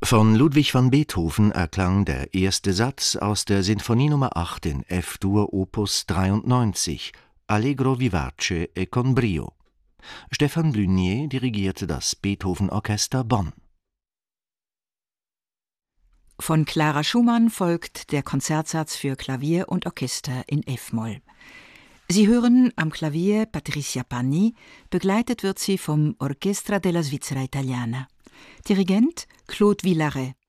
Von Ludwig van Beethoven erklang der erste Satz aus der Sinfonie Nr. 8 in F-Dur Opus 93, Allegro vivace e con brio. Stefan Blunier dirigierte das Beethoven-Orchester Bonn. Von Clara Schumann folgt der Konzertsatz für Klavier und Orchester in F-Moll. Sie hören am Klavier Patricia Panni, begleitet wird sie vom Orchestra della Svizzera Italiana. Dirigent Claude Villaret.